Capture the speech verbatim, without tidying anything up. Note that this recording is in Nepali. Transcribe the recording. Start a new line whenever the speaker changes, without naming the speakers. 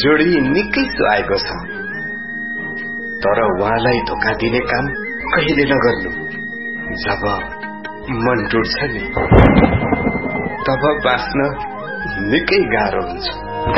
जोडी निकै सुहाएको छ, तर उहाँलाई धोका दिने काम कहिले नगर्नु। जब मन टुट्छ नि, तब बाँच्न निकै गाह्रो हुन्छ।